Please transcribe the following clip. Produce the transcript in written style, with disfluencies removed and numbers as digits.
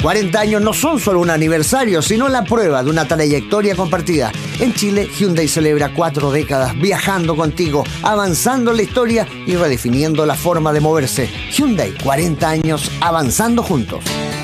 40 años no son solo un aniversario, sino la prueba de una trayectoria compartida. En Chile, Hyundai celebra 4 décadas viajando contigo, avanzando en la historia y redefiniendo la forma de moverse. Hyundai, 40 años avanzando juntos.